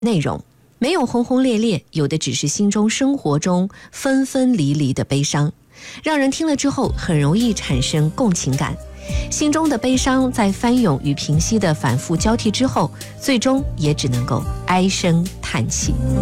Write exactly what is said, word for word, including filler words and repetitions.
内容，没有轰轰烈烈，有的只是心中生活中分分离离的悲伤，让人听了之后很容易产生共情感。心中的悲伤在翻涌与平息的反复交替之后，最终也只能够唉声叹气。